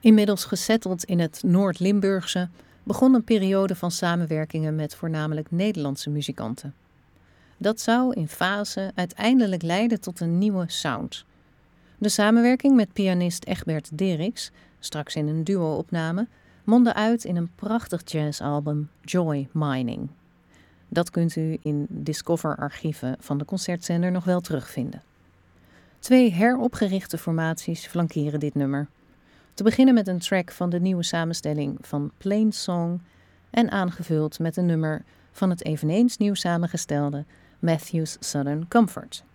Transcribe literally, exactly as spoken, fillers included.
Inmiddels gesetteld in het Noord-Limburgse begon een periode van samenwerkingen met voornamelijk Nederlandse muzikanten. Dat zou in fase uiteindelijk leiden tot een nieuwe sound. De samenwerking met pianist Egbert Diericks, straks in een duo-opname, mondde uit in een prachtig jazzalbum Joy Mining. Dat kunt u in Discover-archieven van de concertzender nog wel terugvinden. Twee heropgerichte formaties flankeren dit nummer. Te beginnen met een track van de nieuwe samenstelling van Plain Song en aangevuld met een nummer van het eveneens nieuw samengestelde Matthew's Southern Comfort.